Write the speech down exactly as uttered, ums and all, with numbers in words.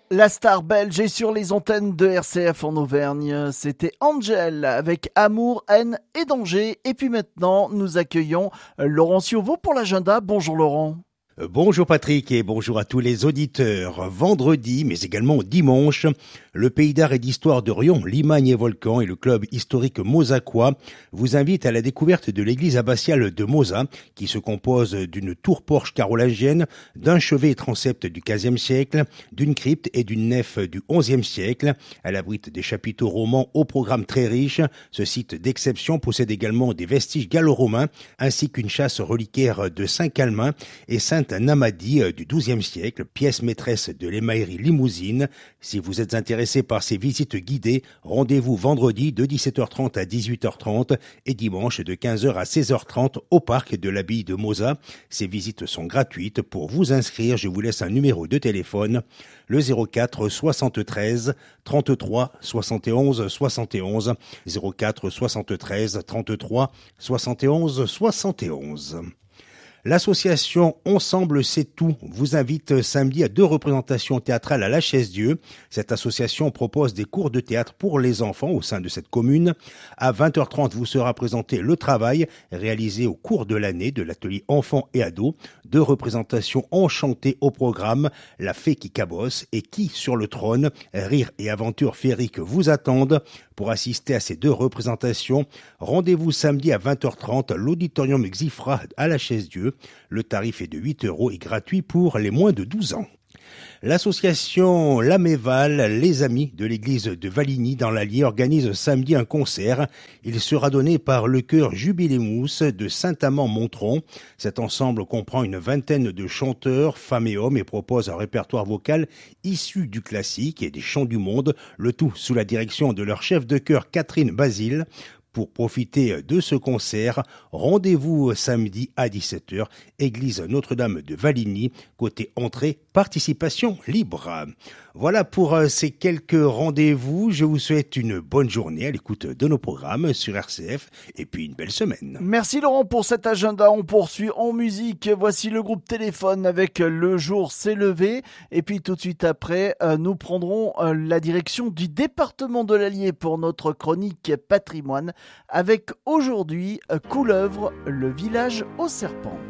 La star belge est sur les antennes de R C F en Auvergne. C'était Angel avec Amour, haine et danger. Et puis maintenant, nous accueillons Laurent Ciovo pour l'agenda. Bonjour Laurent. Bonjour Patrick et bonjour à tous les auditeurs. Vendredi, mais également dimanche, le Pays d'art et d'histoire de Riom, Limagne et Volcan et le club historique mosaquois vous invitent à la découverte de l'église abbatiale de Mosa, qui se compose d'une tour-porche carolingienne, d'un chevet et transept du quinzième siècle, d'une crypte et d'une nef du onzième siècle. Elle abrite des chapiteaux romans au programme très riche. Ce site d'exception possède également des vestiges gallo-romains, ainsi qu'une chasse reliquaire de Saint-Calmin et Sainte-Namadie du douzième siècle, pièce maîtresse de l'émaillerie limousine. Si vous êtes intéressé par ces visites guidées, rendez-vous vendredi de dix-sept heures trente à dix-huit heures trente et dimanche de quinze heures à seize heures trente au parc de l'abbaye de Mosa. Ces visites sont gratuites. Pour vous inscrire, je vous laisse un numéro de téléphone, le zéro quatre soixante-treize trente-trois soixante et onze soixante et onze, zéro quatre soixante-treize trente-trois soixante et onze soixante et onze. L'association Ensemble c'est tout vous invite samedi à deux représentations théâtrales à la Chaise-Dieu. Cette association propose des cours de théâtre pour les enfants au sein de cette commune. À vingt heures trente vous sera présenté Le Travail, réalisé au cours de l'année de l'atelier enfants et ados. Deux représentations enchantées au programme, La Fée qui cabosse et Qui sur le trône. Rire et aventure féerique vous attendent. Pour assister à ces deux représentations, rendez-vous samedi à vingt heures trente à l'auditorium Xifra à la Chaise-Dieu. Le tarif est de huit euros et gratuit pour les moins de douze ans. L'association Laméval, les amis de l'église de Valigny dans l'Allier, organise samedi un concert. Il sera donné par le chœur Jubilémousse de Saint-Amand-Montron. Cet ensemble comprend une vingtaine de chanteurs, femmes et hommes, et propose un répertoire vocal issu du classique et des chants du monde, le tout sous la direction de leur chef de chœur Catherine Basile. Pour profiter de ce concert, rendez-vous samedi à dix-sept heures, église Notre-Dame de Valigny, côté entrée, participation libre. Voilà pour ces quelques rendez-vous. Je vous souhaite une bonne journée à l'écoute de nos programmes sur R C F et puis une belle semaine. Merci Laurent pour cet agenda. On poursuit en musique. Voici le groupe Téléphone avec Le jour s'est levé. Et puis tout de suite après, nous prendrons la direction du département de l'Allier pour notre chronique patrimoine avec aujourd'hui Couleuvre, le village au serpent.